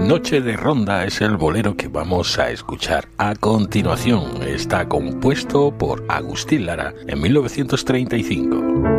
Noche de Ronda es el bolero que vamos a escuchar a continuación. Está compuesto por Agustín Lara en 1935.